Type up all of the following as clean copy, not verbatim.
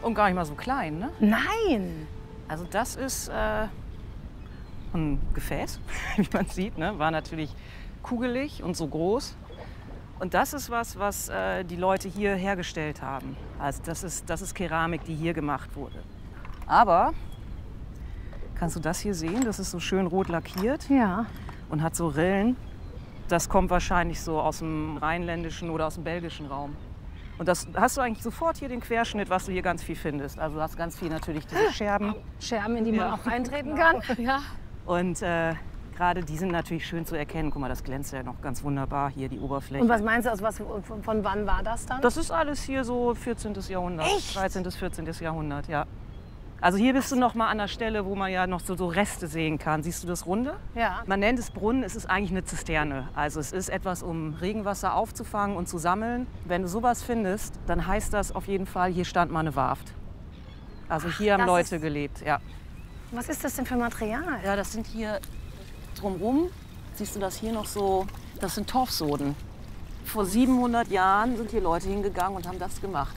Und gar nicht mal so klein, ne? Nein! Also das ist ein Gefäß, wie man sieht, ne? War natürlich kugelig und so groß. Und das ist was die Leute hier hergestellt haben. Also das ist Keramik, die hier gemacht wurde. Aber, kannst du das hier sehen? Das ist so schön rot lackiert Ja. und hat so Rillen. Das kommt wahrscheinlich so aus dem rheinländischen oder aus dem belgischen Raum. Und das hast du eigentlich sofort hier den Querschnitt, was du hier ganz viel findest. Also du hast ganz viel natürlich diese Scherben. Scherben, in die man auch reintreten kann. Ja. Und gerade die sind natürlich schön zu erkennen. Guck mal, das glänzt ja noch ganz wunderbar hier, die Oberfläche. Und was meinst du, von wann war das dann? Das ist alles hier so 14. Jahrhundert. Echt? 13. bis 14. Jahrhundert, ja. Also hier bist du noch mal an der Stelle, wo man ja noch so Reste sehen kann. Siehst du das Runde? Ja. Man nennt es Brunnen, es ist eigentlich eine Zisterne. Also es ist etwas, um Regenwasser aufzufangen und zu sammeln. Wenn du sowas findest, dann heißt das auf jeden Fall, hier stand mal eine Warft. Also hier haben das Leute ist- gelebt, ja. Was ist das denn für Material? Ja, das sind hier drumherum, siehst du das hier noch so, das sind Torfsoden. Vor 700 Jahren sind hier Leute hingegangen und haben das gemacht.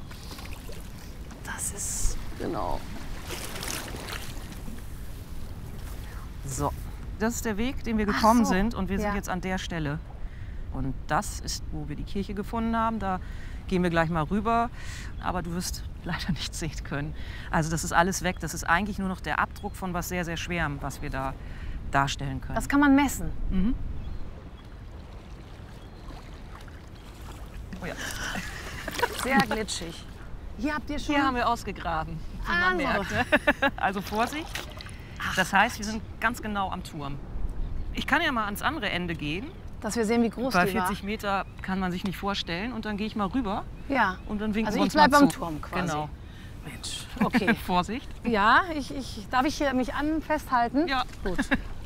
Das ist... Genau. So, das ist der Weg, den wir gekommen so. sind und wir Ja. sind jetzt an der Stelle. Und das ist, wo wir die Kirche gefunden haben. Da gehen wir gleich mal rüber, aber du wirst leider nichts sehen können. Also das ist alles weg. Das ist eigentlich nur noch der Abdruck von was sehr, sehr Schwerem, was wir da darstellen können. Das kann man messen. Mhm. Oh ja. Sehr glitschig. Hier habt ihr schon... Hier haben wir ausgegraben, wie man merkt. Ne? Also Vorsicht. Das heißt, wir sind ganz genau am Turm. Ich kann ja mal ans andere Ende gehen. Dass wir sehen, wie groß Bei die war. 40 Meter kann man sich nicht vorstellen. Und dann gehe ich mal rüber Ja. und dann winken Also wir ich uns mal bleibe am zu. Turm quasi. Genau. Mensch, okay. Vorsicht. Ja, darf ich hier mich festhalten? Ja. Gut.